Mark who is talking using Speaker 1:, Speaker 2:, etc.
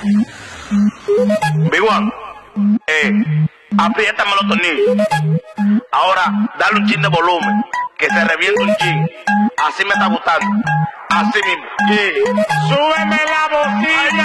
Speaker 1: Big One, apriétame los tornillos. Ahora, dale un chin de volumen, que se reviente un chin. Así me está gustando. Así mismo.
Speaker 2: Súbeme la bocina.